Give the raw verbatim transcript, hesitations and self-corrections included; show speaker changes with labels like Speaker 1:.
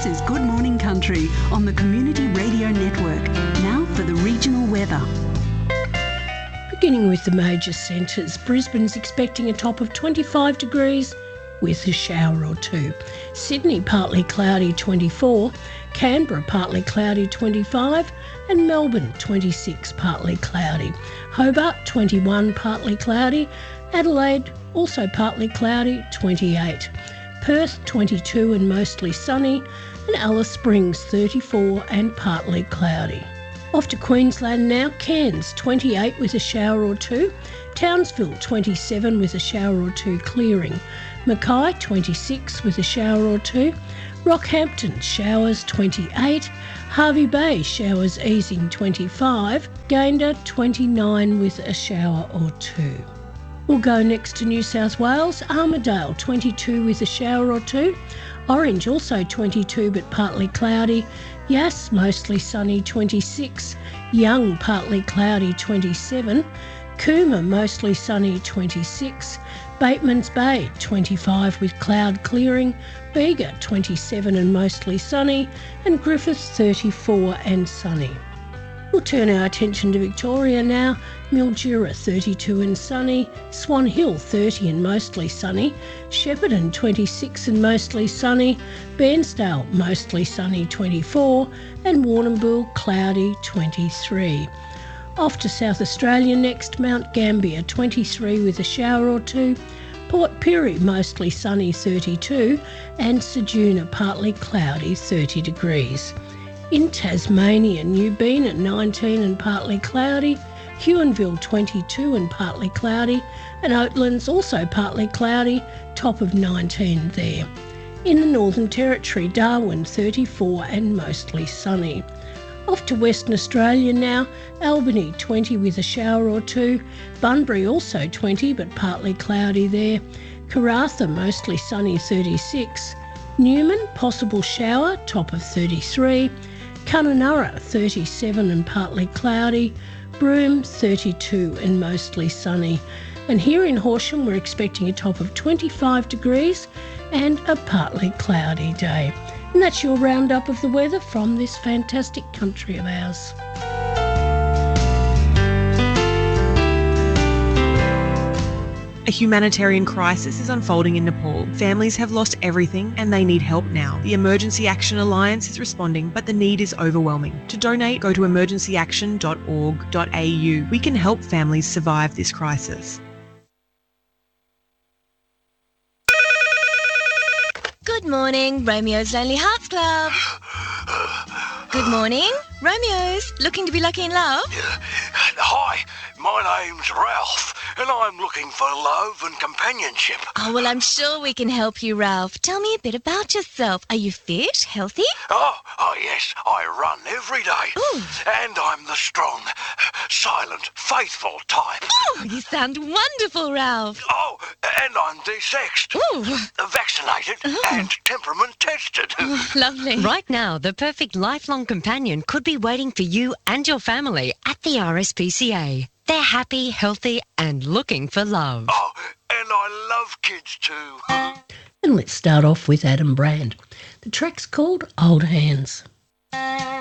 Speaker 1: This is Good Morning Country on the Community Radio Network. Now for the regional weather.
Speaker 2: Beginning with the major centres, Brisbane's expecting a top of twenty-five degrees with a shower or two. Sydney partly cloudy twenty-four, Canberra partly cloudy twenty-five, and Melbourne twenty-six partly cloudy. Hobart twenty-one partly cloudy, Adelaide also partly cloudy twenty-eight. Perth twenty-two and mostly sunny, and Alice Springs thirty-four and partly cloudy. Off to Queensland now, Cairns twenty-eight with a shower or two, Townsville twenty-seven with a shower or two clearing, Mackay twenty-six with a shower or two, Rockhampton showers twenty-eight, Hervey Bay showers easing twenty-five, Gayndah twenty-nine with a shower or two. We'll go next to New South Wales, Armidale twenty-two with a shower or two, Orange also twenty-two but partly cloudy, Yass mostly sunny twenty-six, Young partly cloudy twenty-seven, Cooma mostly sunny twenty-six, Batemans Bay twenty-five with cloud clearing, Bega twenty-seven and mostly sunny, and Griffith thirty-four and sunny. We'll turn our attention to Victoria now. Mildura thirty-two and sunny, Swan Hill thirty and mostly sunny, Shepparton twenty-six and mostly sunny, Bairnsdale mostly sunny twenty-four, and Warrnambool cloudy twenty-three. Off to South Australia next, Mount Gambier twenty-three with a shower or two, Port Pirie mostly sunny thirty-two, and Ceduna partly cloudy thirty degrees. In Tasmania, Newbeen nineteen and partly cloudy, Huonville twenty-two and partly cloudy, and Oatlands also partly cloudy, top of nineteen there. In the Northern Territory, Darwin thirty-four and mostly sunny. Off to Western Australia now, Albany twenty with a shower or two, Bunbury also twenty but partly cloudy there, Karratha mostly sunny thirty-six, Newman possible shower, top of thirty-three, Kununurra thirty-seven and partly cloudy, Broome thirty-two and mostly sunny. And here in Horsham we're expecting a top of twenty-five degrees and a partly cloudy day. And that's your roundup of the weather from this fantastic country of ours.
Speaker 3: A humanitarian crisis is unfolding in Nepal. Families have lost everything and they need help now. The Emergency Action Alliance is responding, but the need is overwhelming. To donate, go to emergency action dot org dot a u. We can help families survive this crisis.
Speaker 4: Good morning, Romeo's Lonely Hearts Club. Good morning, Romeo's. Looking to be lucky in love?
Speaker 5: Hi, my name's Ralph, and I'm looking for love and companionship.
Speaker 4: Oh, well, I'm sure we can help you, Ralph. Tell me a bit about yourself. Are you fit, healthy?
Speaker 5: Oh, oh yes, I run every day.
Speaker 4: Ooh.
Speaker 5: And I'm the strong, silent, faithful type.
Speaker 4: Oh, you sound wonderful, Ralph.
Speaker 5: Oh, and I'm de-sexed,
Speaker 4: Ooh.
Speaker 5: vaccinated,
Speaker 4: Oh.
Speaker 5: and temperament tested.
Speaker 4: Oh, lovely.
Speaker 6: Right now, the perfect lifelong companion could be waiting for you and your family at the R S P C A. They're happy, healthy and looking for love.
Speaker 5: Oh, and I love kids too.
Speaker 2: And let's start off with Adam Brand. The track's called Old Hands.